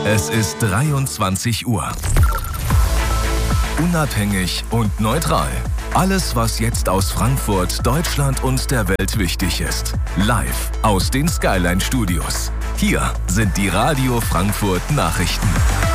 Es ist 23 Uhr. Unabhängig und neutral. Alles, was jetzt aus Frankfurt, Deutschland und der Welt wichtig ist. Live aus den Skyline Studios. Hier sind die Radio Frankfurt Nachrichten.